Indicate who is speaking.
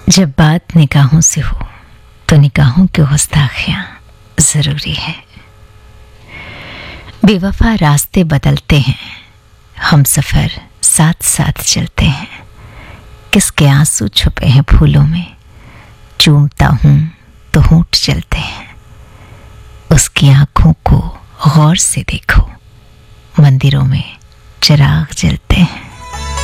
Speaker 1: जब बात निगाहों से हो तो निगाहों की गुस्ताखियां ज़रूरी है। बेवफा रास्ते बदलते हैं, हम सफ़र साथ साथ चलते हैं। किसके आंसू छुपे हैं फूलों में, चूमता हूँ तो होंठ जलते हैं। उसकी आंखों को गौर से देखो, मंदिरों में चिराग जलते हैं।